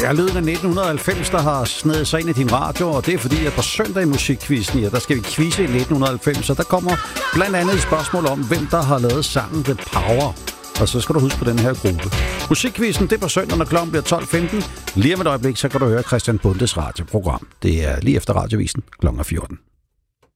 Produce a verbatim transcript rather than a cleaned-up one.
Det er lyden af nitten halvfems, der har snedet sig ind i din radio, og det er fordi, at på søndag i musikquizzen, ja, der skal vi quizze i nitten halvfems, og der kommer blandt andet et spørgsmål om, hvem der har lavet sangen The Power. Og så skal du huske på den her gruppe. Musikquizzen, det er på søndag, når klokken bliver tolv femten. Lige om et øjeblik, så kan du høre Christian Bundes radioprogram. Det er lige efter Radiovisen klokken fjorten.